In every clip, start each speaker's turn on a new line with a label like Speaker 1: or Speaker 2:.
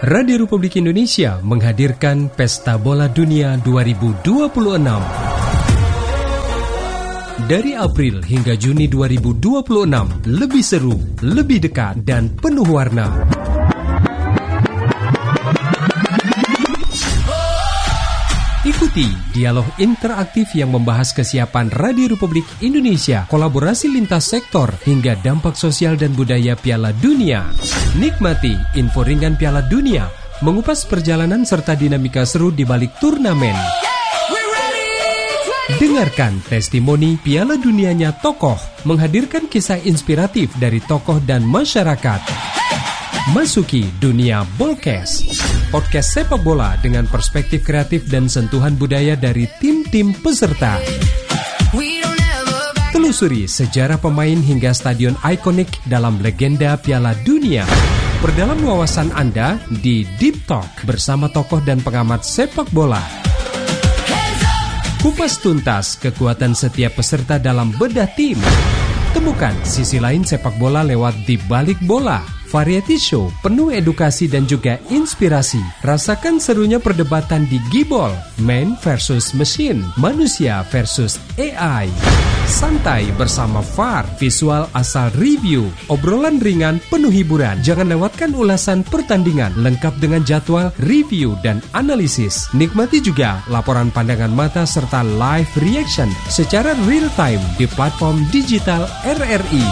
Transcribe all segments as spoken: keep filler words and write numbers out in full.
Speaker 1: Radio Republik Indonesia menghadirkan Pesta Bola Dunia dua ribu dua puluh enam. Dari April hingga Juni dua ribu dua puluh enam, lebih seru, lebih dekat, dan penuh warna. Ikuti dialog interaktif yang membahas kesiapan Radio Republik Indonesia, kolaborasi lintas sektor, hingga dampak sosial dan budaya Piala Dunia. Nikmati info ringan Piala Dunia, mengupas perjalanan serta dinamika seru di balik turnamen. Dengarkan testimoni Piala Dunianya tokoh, menghadirkan kisah inspiratif dari tokoh dan masyarakat. Masuki dunia Bolkes, podcast sepak bola dengan perspektif kreatif dan sentuhan budaya dari tim-tim peserta. Telusuri sejarah pemain hingga stadion ikonik dalam legenda Piala Dunia. Perdalam wawasan Anda di Deep Talk bersama tokoh dan pengamat sepak bola. Kupas tuntas kekuatan setiap peserta dalam bedah tim. Temukan sisi lain sepak bola lewat Di Balik Bola. Variety show penuh edukasi dan juga inspirasi. Rasakan serunya perdebatan di Gibol, man versus machine, manusia versus A I. Santai bersama V A R, visual asal review, obrolan ringan penuh hiburan. Jangan lewatkan ulasan pertandingan lengkap dengan jadwal, review, dan analisis. Nikmati juga laporan pandangan mata serta live reaction secara real time di platform digital R R I.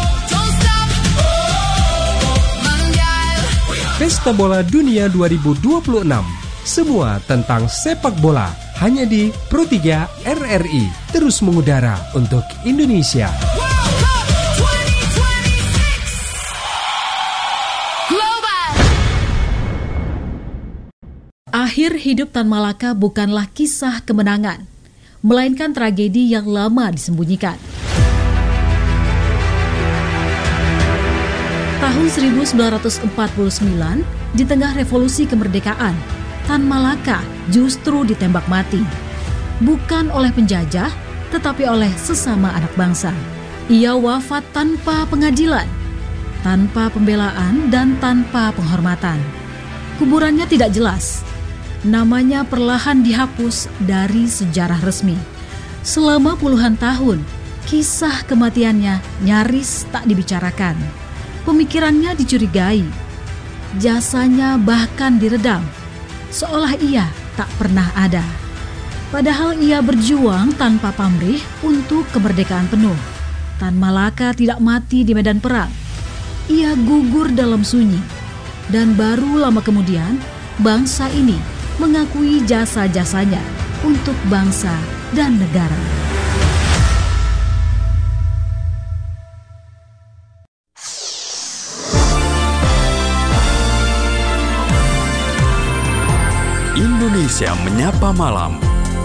Speaker 1: Pesta Bola Dunia dua ribu dua puluh enam. Semua tentang sepak bola hanya di Pro tiga R R I. Terus mengudara untuk Indonesia.
Speaker 2: Akhir hidup Tan Malaka bukanlah kisah kemenangan, melainkan tragedi yang lama disembunyikan. Tahun seribu sembilan ratus empat puluh sembilan, di tengah revolusi kemerdekaan, Tan Malaka justru ditembak mati. Bukan oleh penjajah, tetapi oleh sesama anak bangsa. Ia wafat tanpa pengadilan, tanpa pembelaan, dan tanpa penghormatan. Kuburannya tidak jelas. Namanya perlahan dihapus dari sejarah resmi. Selama puluhan tahun, kisah kematiannya nyaris tak dibicarakan. Pemikirannya dicurigai, jasanya bahkan diredam, seolah ia tak pernah ada. Padahal ia berjuang tanpa pamrih untuk kemerdekaan penuh. Tan Malaka tidak mati di medan perang. Ia gugur dalam sunyi. Dan baru lama kemudian, bangsa ini mengakui jasa-jasanya untuk bangsa dan negara.
Speaker 3: Indonesia Menyapa Malam.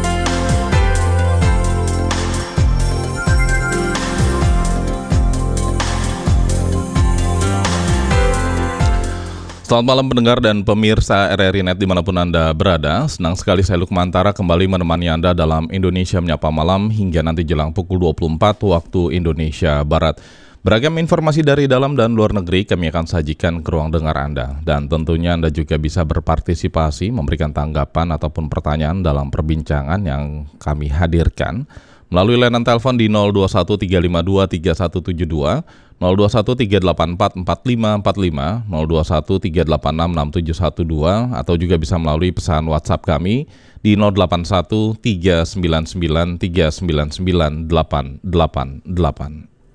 Speaker 4: Selamat malam pendengar dan pemirsa R R I Net dimanapun Anda berada. Senang sekali saya Lukmantara kembali menemani Anda dalam Indonesia Menyapa Malam hingga nanti jelang pukul dua puluh empat waktu Indonesia Barat. Beragam informasi dari dalam dan luar negeri kami akan sajikan ke ruang dengar Anda. Dan tentunya Anda juga bisa berpartisipasi, memberikan tanggapan ataupun pertanyaan dalam perbincangan yang kami hadirkan melalui layanan telepon di nol dua satu tiga lima dua tiga satu tujuh dua, nol dua satu tiga delapan empat empat lima empat lima, nol dua satu tiga delapan enam enam tujuh satu dua, atau juga bisa melalui pesan WhatsApp kami di nol delapan satu tiga sembilan sembilan tiga sembilan sembilan delapan delapan delapan.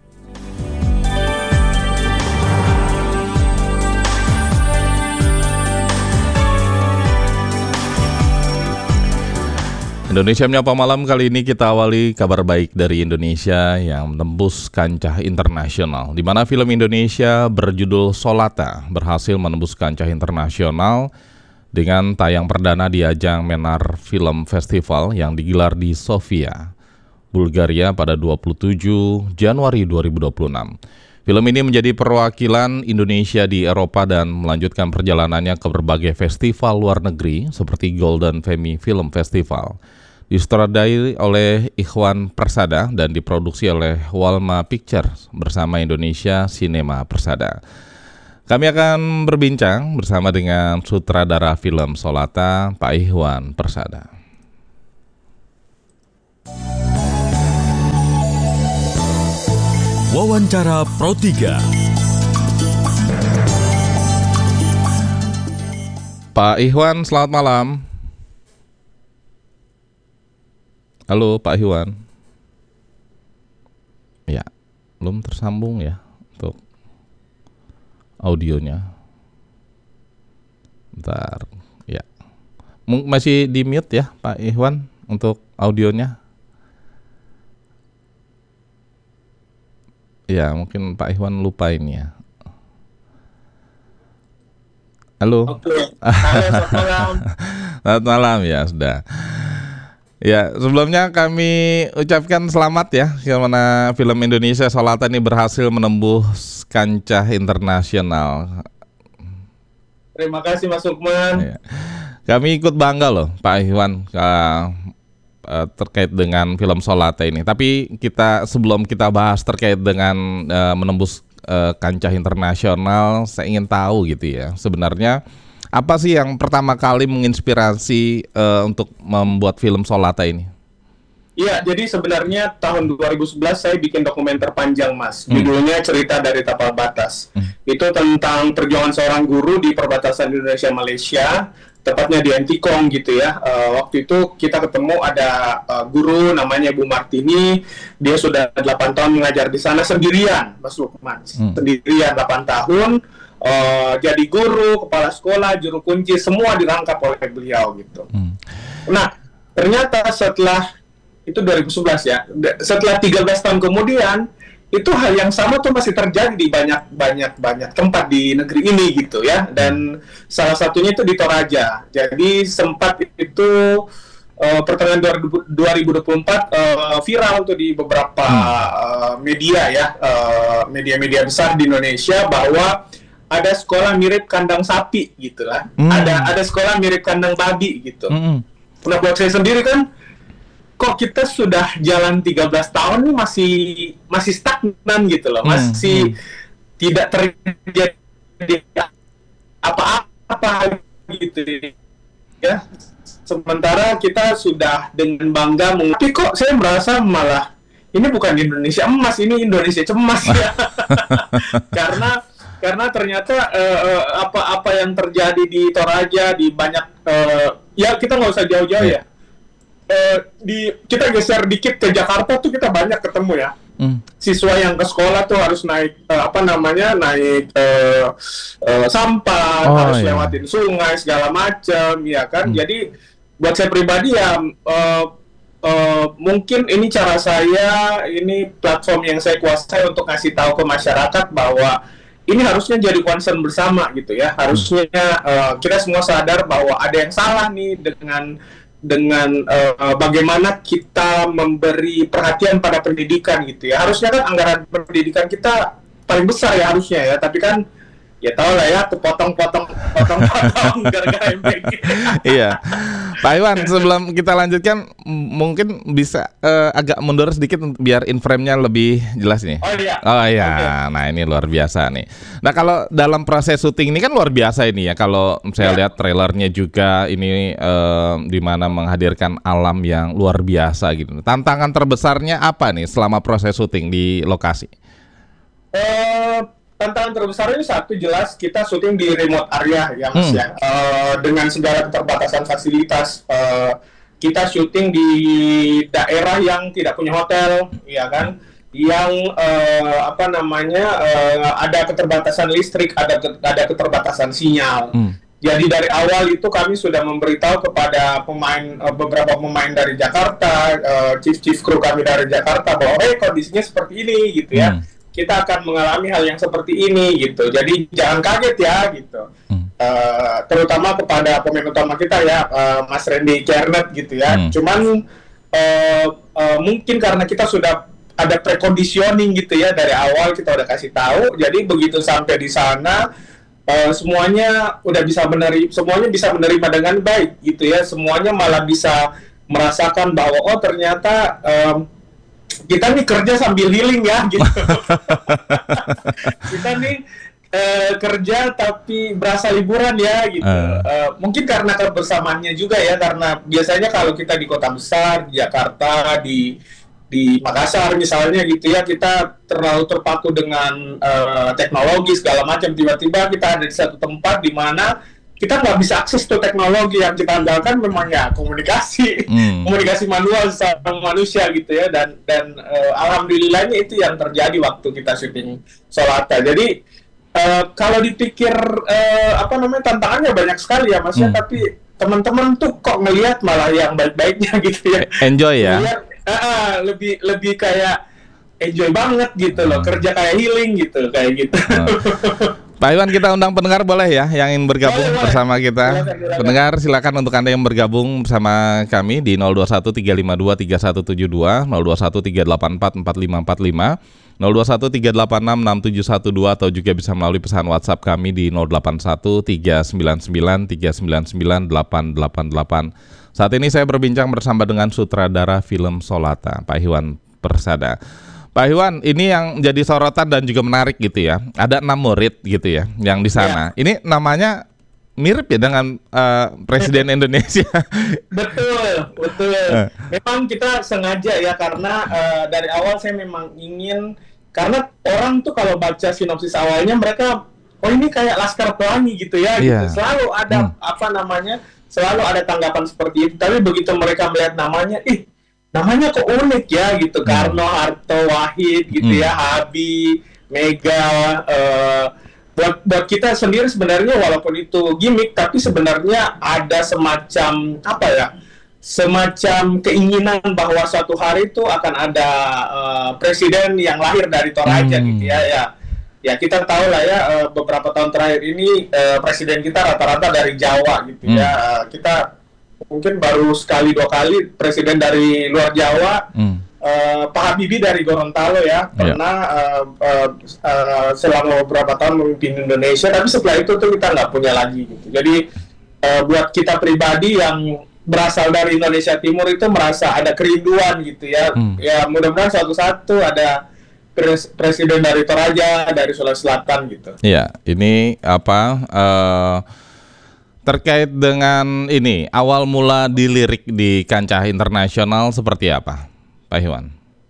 Speaker 4: Indonesia Menyapa Malam kali ini kita awali kabar baik dari Indonesia yang menembus kancah internasional, di mana film Indonesia berjudul Solata berhasil menembus kancah internasional dengan tayang perdana di ajang Menar Film Festival yang digelar di Sofia, Bulgaria pada dua puluh tujuh Januari dua ribu dua puluh enam. Film ini menjadi perwakilan Indonesia di Eropa dan melanjutkan perjalanannya ke berbagai festival luar negeri seperti Golden Femi Film Festival. Disutradarai oleh Ikhwan Persada dan diproduksi oleh Walma Pictures bersama Indonesia Cinema Persada. Kami akan berbincang bersama dengan sutradara film Solata, Pak Ikhwan Persada.
Speaker 3: Wawancara Pro tiga.
Speaker 4: Pak Ikhwan, selamat malam. Halo Pak Ikhwan. Ya, belum tersambung ya untuk audionya. Bentar, ya. M- masih di mute ya Pak Ikhwan untuk audionya. Ya, mungkin Pak Ikhwan lupa ini ya. Halo.
Speaker 5: Oke. Halo, selamat malam.
Speaker 4: Selamat malam ya, sudah. Ya, sebelumnya kami ucapkan selamat ya karena film Indonesia Solata ini berhasil menembus kancah internasional.
Speaker 5: Terima kasih Mas Lukman.
Speaker 4: Ya. Kami ikut bangga loh Pak Ikhwan uh, uh, terkait dengan film Solata ini. Tapi kita sebelum kita bahas terkait dengan uh, menembus uh, kancah internasional, saya ingin tahu gitu ya. Sebenarnya apa sih yang pertama kali menginspirasi uh, untuk membuat film Solata ini?
Speaker 5: Iya, jadi sebenarnya tahun dua ribu sebelas saya bikin dokumenter panjang, Mas.
Speaker 4: Hmm.
Speaker 5: Judulnya Cerita dari Tapal Batas.
Speaker 4: Hmm.
Speaker 5: Itu tentang perjuangan seorang guru di perbatasan Indonesia-Malaysia, tepatnya di Antikong gitu ya. Uh, waktu itu kita ketemu ada uh, guru namanya Bu Martini. Dia sudah delapan tahun mengajar di sana sendirian, Mas Lukman. Hmm. Sendirian delapan tahun. Uh, jadi guru, kepala sekolah, juru kunci, semua dirangkap oleh beliau gitu. Hmm. Nah, ternyata setelah itu dua ribu sebelas ya, setelah tiga belas tahun kemudian, itu hal yang sama tuh masih terjadi di banyak-banyak-banyak tempat di negeri ini gitu ya. Dan salah satunya itu di Toraja. Jadi sempat itu uh, pertengahan dua ribu dua puluh empat uh, viral tuh di beberapa uh, media ya, uh, media-media besar di Indonesia bahwa ada sekolah mirip kandang sapi gitu lah. Hmm. Ada ada sekolah mirip kandang babi gitu. Hmm. Nah, buat saya sendiri kan, kok kita sudah jalan tiga belas tahun nih masih masih stagnan gitu loh. Masih hmm. tidak terjadi apa-apa gitu ya. Sementara kita sudah dengan bangga mengerti, kok saya merasa malah ini bukan Indonesia emas, ini Indonesia cemas ya. Karena Karena ternyata uh, apa-apa yang terjadi di Toraja, di banyak, uh, ya kita nggak usah jauh-jauh ya. Uh, di kita geser dikit ke Jakarta tuh kita banyak ketemu ya. Hmm. Siswa yang ke sekolah tuh harus naik uh, apa namanya naik uh, uh, sampah, oh, harus iya. lewatin sungai segala macam, ya kan. Hmm. Jadi buat saya pribadi ya. Uh, Uh, mungkin ini cara saya, ini platform yang saya kuasai untuk ngasih tahu ke masyarakat bahwa ini harusnya jadi concern bersama gitu ya. Harusnya uh, kita semua sadar bahwa ada yang salah nih dengan dengan uh, bagaimana kita memberi perhatian pada pendidikan gitu ya. Harusnya kan anggaran pendidikan kita paling besar ya harusnya ya, tapi kan ya tau lah ya, kepotong-potong, potong-potong gara-gara M P G.
Speaker 4: Iya, Pak Ikhwan, sebelum kita lanjutkan, mungkin bisa uh, agak mundur sedikit biar in frame-nya lebih jelas nih.
Speaker 5: Oh iya.
Speaker 4: Oh iya, okay. Nah ini luar biasa nih. Nah kalau dalam proses syuting ini kan luar biasa ini ya. Kalau saya ya. lihat trailernya juga ini uh, di mana menghadirkan alam yang luar biasa gitu. Tantangan terbesarnya apa nih selama proses syuting di lokasi?
Speaker 5: Uh... Tantangan terbesar ini satu jelas kita syuting di remote area ya Mas hmm. ya, uh, dengan segala keterbatasan fasilitas. Uh, kita syuting di daerah yang tidak punya hotel, ya kan, yang uh, apa namanya uh, ada keterbatasan listrik, ada ada keterbatasan sinyal. Hmm. Jadi dari awal itu kami sudah memberitahu kepada pemain uh, beberapa pemain dari Jakarta, uh, chief chief kru kami dari Jakarta bahwa eh kondisinya seperti ini gitu ya. Hmm. Kita akan mengalami hal yang seperti ini gitu, jadi jangan kaget ya gitu. Hmm. Uh, terutama kepada pemain utama kita ya, uh, Mas Randy Kernet gitu ya. Hmm. Cuman uh, uh, mungkin karena kita sudah ada preconditioning gitu ya dari awal, kita udah kasih tahu, jadi begitu sampai di sana uh, semuanya udah bisa menerima, semuanya bisa menerima dengan baik gitu ya. Semuanya malah bisa merasakan bahwa oh ternyata um, kita nih kerja sambil healing ya gitu. Kita nih uh, kerja tapi berasa liburan ya gitu. Uh. Uh, mungkin karena kebersamaannya juga ya, karena biasanya kalau kita di kota besar, di Jakarta, di di Makassar misalnya gitu ya, kita terlalu terpaku dengan uh, teknologi segala macam. Tiba-tiba kita ada di satu tempat di mana kita nggak bisa akses ke teknologi, yang kita andalkan memang ya komunikasi, hmm. komunikasi manual sama manusia gitu ya, dan dan uh, alhamdulillahnya itu yang terjadi waktu kita syuting Solata. Jadi uh, kalau dipikir uh, apa namanya tantangannya banyak sekali ya Mas ya, hmm. tapi teman-teman tuh kok ngelihat malah yang baik-baiknya gitu ya.
Speaker 4: Enjoy ya.
Speaker 5: Ngelihat, uh, lebih lebih kayak enjoy banget gitu loh, hmm. kerja kayak healing gitu kayak gitu. Hmm.
Speaker 4: Pak Iwan, kita undang pendengar boleh ya yang ingin bergabung boleh, bersama boleh. kita. Silakan, silakan. Pendengar, silakan untuk Anda yang bergabung bersama kami di nol dua satu tiga lima dua tiga satu tujuh dua, nol dua satu tiga delapan empat empat lima empat lima, nol dua satu tiga delapan enam enam tujuh satu dua, atau juga bisa melalui pesan WhatsApp kami di nol delapan satu tiga sembilan sembilan tiga sembilan sembilan delapan delapan delapan. Saat ini saya berbincang bersama dengan sutradara film Solata, Pak Iwan Persada. Pak Iwan, ini yang jadi sorotan dan juga menarik gitu ya. Ada enam murid gitu ya yang di sana. Ya. Ini namanya mirip ya dengan uh, Presiden Indonesia.
Speaker 5: Betul, betul. Memang kita sengaja ya, karena uh, dari awal saya memang ingin, karena orang tuh kalau baca sinopsis awalnya mereka, oh ini kayak Laskar Pelangi gitu ya. Yeah. Gitu. Selalu ada hmm. apa namanya, selalu ada tanggapan seperti itu. Tapi begitu mereka melihat namanya, ih, namanya kok unik ya gitu, hmm. Karno, Harto, Wahid gitu hmm. ya, Habi, Mega. Uh, buat buat kita sendiri sebenarnya walaupun itu gimmick, tapi sebenarnya ada semacam apa ya, semacam keinginan bahwa suatu hari itu akan ada uh, presiden yang lahir dari Toraja hmm. gitu ya. Ya, ya kita tahu lah ya, uh, beberapa tahun terakhir ini uh, presiden kita rata-rata dari Jawa gitu hmm. ya. Uh, kita mungkin baru sekali dua kali presiden dari luar Jawa, hmm. uh, Pak Habibie dari Gorontalo ya, pernah yeah. uh, uh, uh, selama beberapa tahun memimpin Indonesia, tapi setelah itu tuh kita nggak punya lagi gitu. Jadi uh, buat kita pribadi yang berasal dari Indonesia Timur itu merasa ada kerinduan gitu ya, hmm. ya mudah-mudahan satu-satu ada pres- presiden dari Toraja, dari Sulawesi Selatan gitu.
Speaker 4: Iya, ini apa? Uh... Terkait dengan ini, awal mula dilirik di kancah internasional seperti apa, Pak Iwan?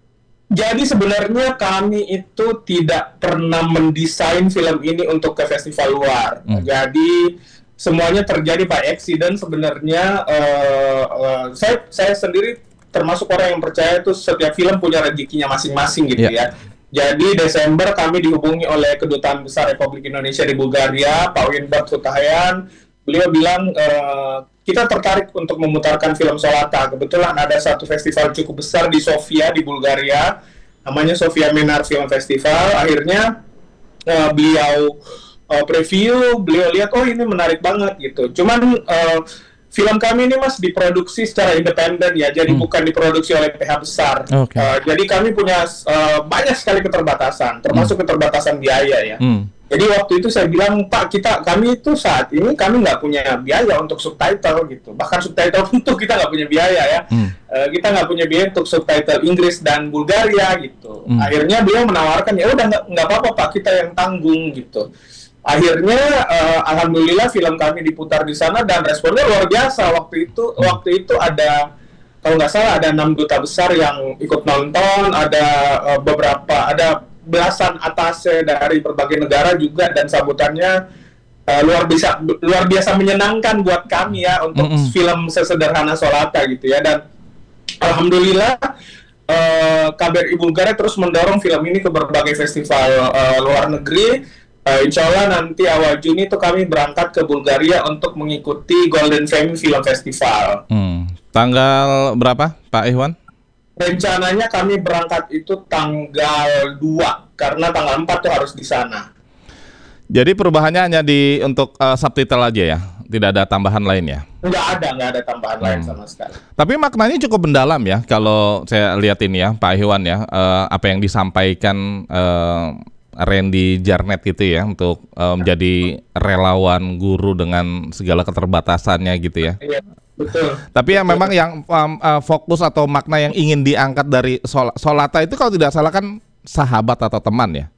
Speaker 5: Jadi sebenarnya kami itu tidak pernah mendesain film ini untuk ke festival luar. Hmm. Jadi semuanya terjadi by accident sebenarnya. Uh, uh, saya saya sendiri termasuk orang yang percaya itu setiap film punya rezekinya masing-masing gitu yeah. ya. Jadi Desember kami dihubungi oleh Kedutaan Besar Republik Indonesia di Bulgaria, Pak Winbert Hutahayan. Beliau bilang, e, kita tertarik untuk memutarkan film Solata. Kebetulan ada satu festival cukup besar di Sofia, di Bulgaria, namanya Sofia Menar Film Festival. Akhirnya e, beliau e, preview, beliau lihat, oh ini menarik banget gitu. Cuman e, film kami ini Mas diproduksi secara independen ya, jadi hmm. bukan diproduksi oleh P H besar. Okay. E, jadi kami punya e, banyak sekali keterbatasan, termasuk hmm. keterbatasan biaya ya. Hmm. Jadi waktu itu saya bilang, Pak, kita kami itu saat ini kami nggak punya biaya untuk subtitle gitu. Bahkan subtitle untuk kita nggak punya biaya ya. Hmm. Uh, kita nggak punya biaya untuk subtitle Inggris dan Bulgaria gitu. Hmm. Akhirnya beliau menawarkan, ya udah nggak nggak apa-apa Pak, kita yang tanggung gitu. Akhirnya uh, alhamdulillah film kami diputar di sana dan responnya luar biasa. Waktu itu hmm. waktu itu ada, kalau nggak salah ada enam duta besar yang ikut nonton, ada uh, beberapa ada belasan atase dari berbagai negara juga, dan sambutannya uh, luar biasa luar biasa menyenangkan buat kami ya untuk mm-hmm. film sesederhana Solata gitu ya. Dan alhamdulillah uh, K B R I Bulgaria terus mendorong film ini ke berbagai festival uh, luar negeri. Uh, insya Allah nanti awal Juni itu kami berangkat ke Bulgaria untuk mengikuti Golden Fame Film Festival.
Speaker 4: Hmm. Tanggal berapa Pak Iwan?
Speaker 5: Rencananya kami berangkat itu tanggal dua, karena tanggal empat tuh harus di sana.
Speaker 4: Jadi perubahannya hanya di untuk uh, subtitle aja ya? Tidak ada tambahan lain ya?
Speaker 5: Nggak ada, nggak ada tambahan hmm. lain sama sekali.
Speaker 4: Tapi maknanya cukup mendalam ya, kalau saya lihat ini ya, Pak Iwan ya, uh, apa yang disampaikan uh, Randy Jarnet gitu ya, untuk uh, menjadi relawan guru dengan segala keterbatasannya gitu ya. Iya.
Speaker 5: Betul.
Speaker 4: Tapi yang memang yang um, uh, fokus atau makna yang ingin diangkat dari sol- Solata itu kalau tidak salah kan sahabat atau teman ya?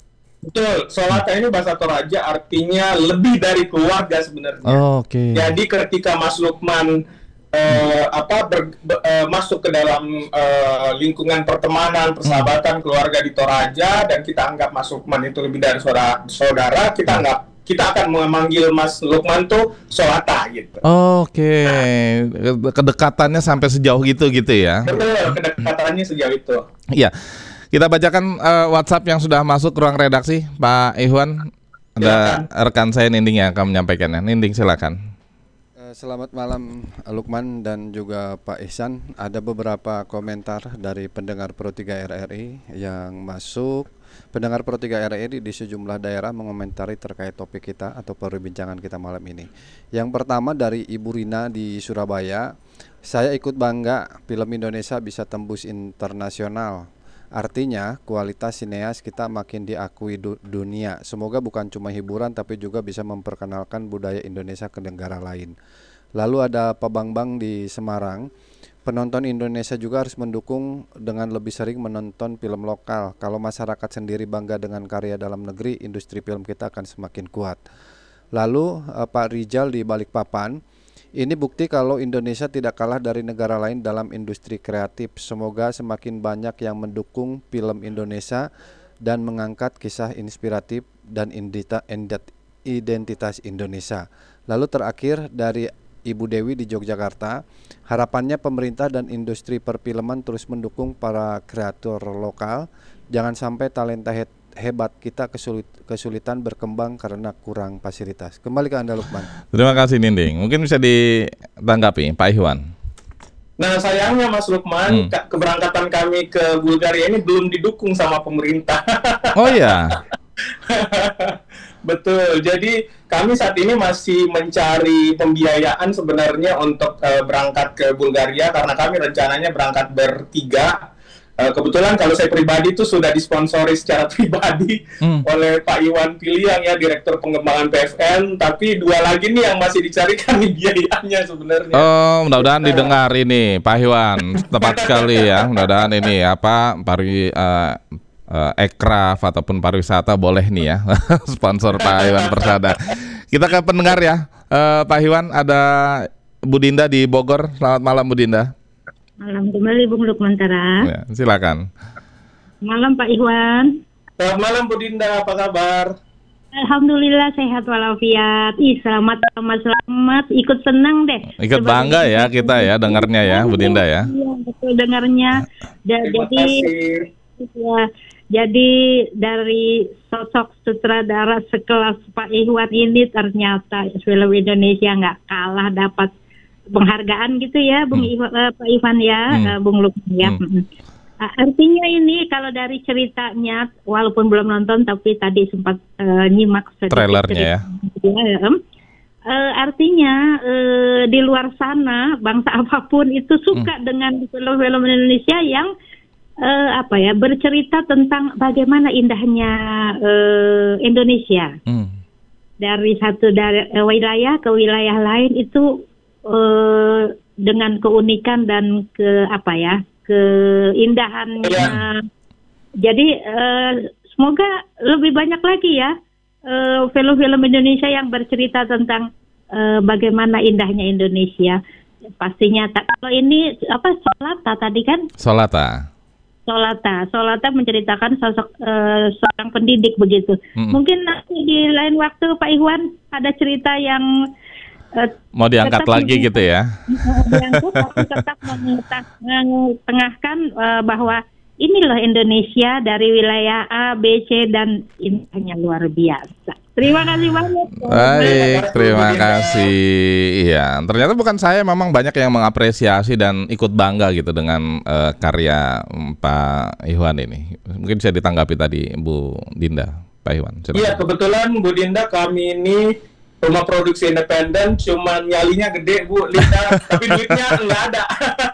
Speaker 5: Betul, Solata ini bahasa Toraja artinya lebih dari keluarga sebenarnya.
Speaker 4: Oh, oke. Okay.
Speaker 5: Jadi ketika Mas Lukman eh, apa ber, be, eh, masuk ke dalam eh, lingkungan pertemanan, persahabatan, keluarga di Toraja, dan kita anggap Mas Lukman itu lebih dari saudara, saudara kita anggap kita akan memanggil Mas Lukman tuh Solata gitu.
Speaker 4: Oh, oke, okay. Kedekatannya sampai sejauh gitu gitu ya?
Speaker 5: Betul, kedekatannya sejauh itu.
Speaker 4: Iya. Kita bacakan uh, WhatsApp yang sudah masuk ruang redaksi, Pak Ikhwan. Ada silakan. Rekan saya Ninding yang akan menyampaikannya. Ninding, silakan.
Speaker 6: Selamat malam Lukman dan juga Pak Ihsan. Ada beberapa komentar dari pendengar Pro tiga R R I yang masuk. Pendengar Pro tiga R R I di sejumlah daerah mengomentari terkait topik kita atau perbincangan kita malam ini. Yang pertama dari Ibu Rina di Surabaya. Saya ikut bangga film Indonesia bisa tembus internasional. Artinya kualitas sineas kita makin diakui du- dunia. Semoga bukan cuma hiburan tapi juga bisa memperkenalkan budaya Indonesia ke negara lain. Lalu ada Pak Bambang di Semarang. Penonton Indonesia juga harus mendukung dengan lebih sering menonton film lokal. Kalau masyarakat sendiri bangga dengan karya dalam negeri, industri film kita akan semakin kuat. Lalu eh, Pak Rijal di Balikpapan. Ini bukti kalau Indonesia tidak kalah dari negara lain dalam industri kreatif. Semoga semakin banyak yang mendukung film Indonesia dan mengangkat kisah inspiratif dan identitas Indonesia. Lalu terakhir dari Ibu Dewi di Yogyakarta, harapannya pemerintah dan industri perfilman terus mendukung para kreator lokal. Jangan sampai talenta he- hebat kita kesulit, kesulitan berkembang karena kurang fasilitas. Kembali ke Anda Lukman.
Speaker 4: Terima kasih Ninding. Mungkin bisa ditanggapi Pak Ikhwan.
Speaker 5: Nah sayangnya Mas Lukman, hmm. keberangkatan kami ke Bulgaria ini belum didukung sama pemerintah.
Speaker 4: Oh ya.
Speaker 5: Betul. Jadi kami saat ini masih mencari pembiayaan sebenarnya untuk uh, berangkat ke Bulgaria karena kami rencananya berangkat bertiga. Uh, kebetulan kalau saya pribadi itu sudah disponsori secara pribadi hmm. oleh Pak Iwan Piliang ya, Direktur Pengembangan P F N. Tapi dua lagi nih yang masih dicarikan nih biayanya sebenarnya.
Speaker 4: Oh, mudah-mudahan nah. didengar ini Pak Iwan. Tepat sekali ya. Mudah-mudahan ini apa pari uh, uh, ekraf ataupun pariwisata boleh nih ya sponsor Pak Iwan Persada. Kita ke pendengar ya. Uh, Pak Iwan, ada Bu Dinda di Bogor. Selamat malam Bu Dinda.
Speaker 7: Malam kembali Bung Lukmantara.
Speaker 4: Ya, silakan.
Speaker 7: Malam Pak Ikhwan.
Speaker 5: Selamat malam Bu Dinda, apa kabar?
Speaker 7: Alhamdulillah sehat walafiat. Ih, selamat selamat selamat. Ikut senang deh.
Speaker 4: Ikut
Speaker 7: Sebagai
Speaker 4: bangga ya kita ya dengarnya ya Bu Dinda ya.
Speaker 7: Iya, betul dengarnya. Da-
Speaker 5: Terima
Speaker 7: jadi
Speaker 5: kasih.
Speaker 7: ya, jadi dari sosok sutradara sekelas Pak Ikhwan ini ternyata film Indonesia nggak kalah dapat penghargaan gitu ya, Bung hmm. Iwa, uh, Pak Ivan ya, hmm. uh, Bung Lukman ya. Hmm. Uh, artinya ini kalau dari ceritanya, walaupun belum nonton tapi tadi sempat uh, nyimak
Speaker 4: trailernya ya.
Speaker 7: ya um, uh, artinya uh, di luar sana bangsa apapun itu suka hmm. dengan film-film Indonesia yang uh, apa ya bercerita tentang bagaimana indahnya uh, Indonesia. Hmm. Dari satu dari uh, wilayah ke wilayah lain itu Uh, dengan keunikan dan ke apa ya keindahannya. Ya. Jadi uh, semoga lebih banyak lagi ya uh, film-film Indonesia yang bercerita tentang uh, bagaimana indahnya Indonesia. Pastinya tak, kalau ini apa Solata tadi kan?
Speaker 4: Solata.
Speaker 7: Solata, Solata menceritakan sosok uh, seorang pendidik begitu. Hmm. Mungkin nanti di lain waktu Pak Ikhwan ada cerita yang Uh,
Speaker 4: mau diangkat lagi gitu ya?
Speaker 7: Diangkat, tapi tetap mengetengahkan uh, bahwa inilah Indonesia dari wilayah A, B, C dan indahnya luar biasa. Terima kasih banyak.
Speaker 4: Baik, terima kasih. Iya, ternyata bukan saya, memang banyak yang mengapresiasi dan ikut bangga gitu dengan uh, karya Pak Ikhwan ini. Mungkin bisa ditanggapi tadi Bu Dinda, Pak Ikhwan.
Speaker 5: Iya, kebetulan Bu Dinda kami ini rumah produksi independen, cuma nyalinya gede Bu Linda, tapi duitnya nggak ada.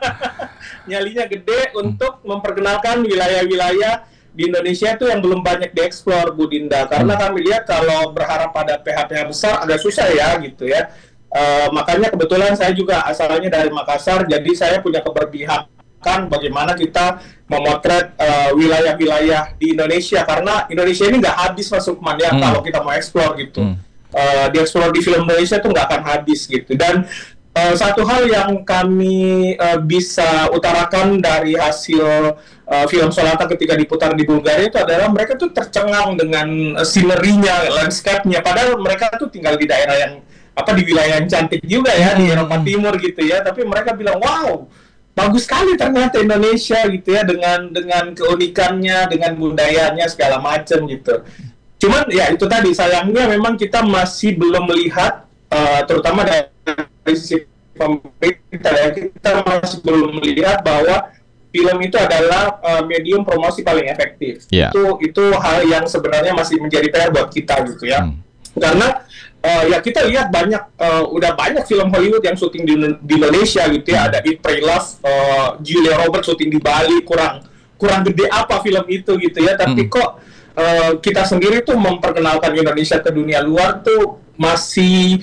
Speaker 5: Nyalinya gede untuk memperkenalkan wilayah-wilayah di Indonesia itu yang belum banyak dieksplor Bu Dinda. Karena kami lihat kalau berharap pada P H P H besar agak susah ya gitu ya. Uh, makanya kebetulan saya juga asalnya dari Makassar, jadi saya punya keberpihakan kan bagaimana kita memotret uh, wilayah-wilayah di Indonesia, karena Indonesia ini nggak habis Mas Lukman ya, hmm. kalau kita mau eksplor gitu. Hmm. Uh, dieksplor di film Indonesia tuh nggak akan habis gitu. Dan uh, satu hal yang kami uh, bisa utarakan dari hasil uh, film Solata ketika diputar di Bulgaria itu adalah mereka tuh tercengang dengan uh, sinerinya, landscape-nya, padahal mereka tuh tinggal di daerah yang apa di wilayah yang cantik juga ya, hmm. di Eropa Timur gitu ya, tapi mereka bilang wow, bagus sekali ternyata Indonesia gitu ya, dengan dengan keunikannya, dengan budayanya segala macam gitu. Cuman ya itu tadi, sayangnya memang kita masih belum melihat uh, terutama dari sisi pemerintah ya, kita masih belum melihat bahwa film itu adalah uh, medium promosi paling efektif. Yeah. Itu itu hal yang sebenarnya masih menjadi P R buat kita gitu ya. Hmm. Karena uh, ya kita lihat banyak uh, udah banyak film Hollywood yang syuting di, di Indonesia gitu ya. Ada Eat Pray Love, uh, Julia Roberts syuting di Bali, kurang kurang gede apa film itu gitu ya. Tapi hmm. kok uh, kita sendiri tuh memperkenalkan Indonesia ke dunia luar tuh masih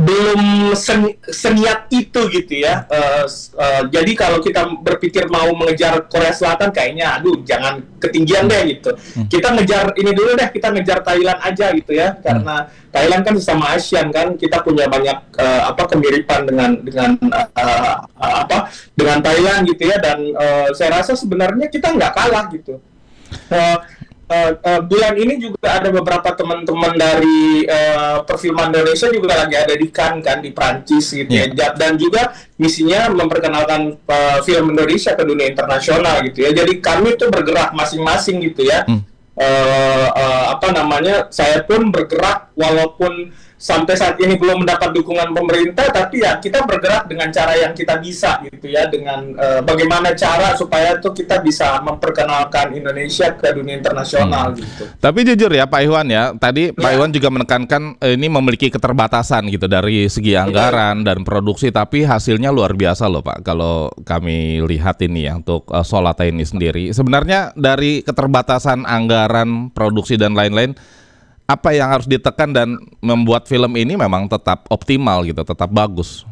Speaker 5: belum sen, seniat itu gitu ya. Uh, uh, jadi kalau kita berpikir mau mengejar Korea Selatan kayaknya aduh jangan ketinggian deh gitu. Hmm. Kita ngejar ini dulu deh, kita ngejar Thailand aja gitu ya. Karena hmm. Thailand kan sesama ASEAN kan, kita punya banyak uh, apa kemiripan dengan dengan uh, uh, apa dengan Thailand gitu ya, dan uh, saya rasa sebenarnya kita nggak kalah gitu. Uh, Uh, uh, bulan ini juga ada beberapa teman-teman dari uh, perfilman Indonesia juga lagi ada di Cannes kan, di Prancis gitu yeah. ya, dan juga misinya memperkenalkan uh, film Indonesia ke dunia internasional gitu ya. Jadi kami tuh bergerak masing-masing gitu ya. Hmm. Uh, uh, apa namanya, saya pun bergerak walaupun sampai saat ini belum mendapat dukungan pemerintah, tapi ya kita bergerak dengan cara yang kita bisa gitu ya, dengan uh, bagaimana cara supaya tuh kita bisa memperkenalkan Indonesia ke dunia internasional hmm. gitu.
Speaker 4: Tapi jujur ya Pak Iwan ya, tadi ya. Pak Iwan juga menekankan eh, ini memiliki keterbatasan gitu dari segi anggaran ya. dan produksi, tapi hasilnya luar biasa loh Pak kalau kami lihat ini ya untuk uh, Solata ini sendiri. Sebenarnya dari keterbatasan anggaran, produksi dan lain-lain, apa yang harus ditekan dan membuat film ini memang tetap optimal gitu, tetap bagus?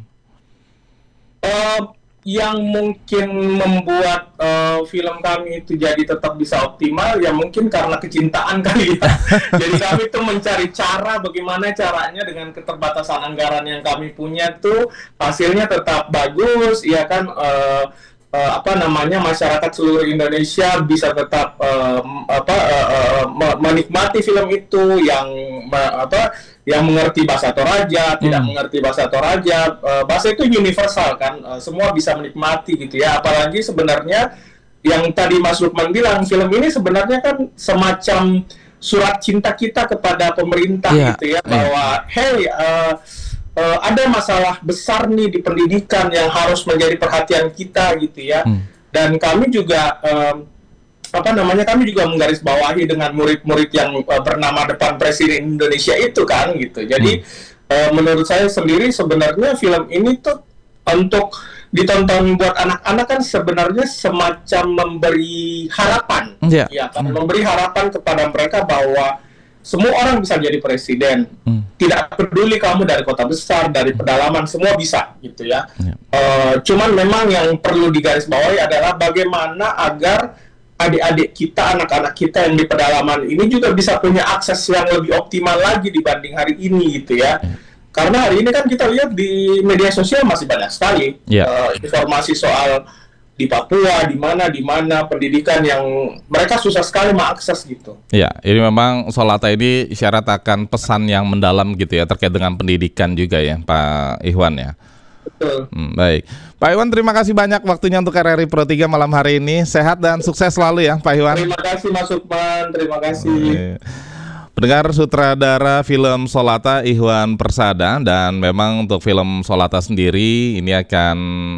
Speaker 5: Uh, yang mungkin membuat uh, film kami itu jadi tetap bisa optimal ya mungkin karena kecintaan kali ya. Jadi kami tuh mencari cara bagaimana caranya dengan keterbatasan anggaran yang kami punya tuh hasilnya tetap bagus, ya kan. Uh, Uh, apa namanya masyarakat seluruh Indonesia bisa tetap uh, apa uh, uh, menikmati film itu, yang uh, apa yang mengerti bahasa Toraja, hmm. tidak mengerti bahasa Toraja, uh, bahasa itu universal kan, uh, semua bisa menikmati gitu ya. Apalagi sebenarnya yang tadi Mas Lukman bilang, film ini sebenarnya kan semacam surat cinta kita kepada pemerintah yeah. gitu ya, bahwa yeah. hey uh, Uh, ada masalah besar nih di pendidikan yang harus menjadi perhatian kita gitu ya. Hmm. Dan kami juga um, apa namanya kami juga menggarisbawahi dengan murid-murid yang uh, bernama depan Presiden Indonesia itu kan gitu. Jadi hmm. uh, menurut saya sendiri sebenarnya film ini tuh untuk ditonton buat anak-anak kan sebenarnya semacam memberi harapan, yeah. ya kan, hmm. memberi harapan kepada mereka bahwa semua orang bisa jadi presiden, hmm. tidak peduli kamu dari kota besar, dari pedalaman, semua bisa gitu ya. ya. Uh, cuman memang yang perlu digarisbawahi adalah bagaimana agar adik-adik kita, anak-anak kita yang di pedalaman ini juga bisa punya akses yang lebih optimal lagi dibanding hari ini gitu ya. ya. Karena hari ini kan kita lihat di media sosial masih banyak sekali ya. uh, informasi soal di Papua, di mana, di mana pendidikan yang mereka susah sekali mengakses gitu.
Speaker 4: Ya, ini memang Solata ini syarat akan pesan yang mendalam gitu ya, terkait dengan pendidikan juga ya, Pak Iwan ya.
Speaker 5: Betul.
Speaker 4: Hmm, baik, Pak Iwan terima kasih banyak waktunya untuk R R I Pro tiga malam hari ini. Sehat dan sukses selalu ya, Pak Iwan.
Speaker 5: Terima kasih Mas Lukman, terima kasih.
Speaker 4: Oke. Pendengar, sutradara film Solata Iwan Persada, dan memang untuk film Solata sendiri ini akan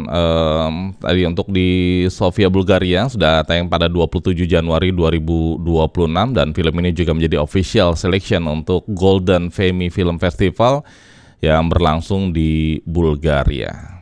Speaker 4: um, tadi untuk di Sofia, Bulgaria sudah tayang pada dua puluh tujuh Januari dua ribu dua puluh enam, dan film ini juga menjadi official selection untuk Golden Femi Film Festival yang berlangsung di Bulgaria.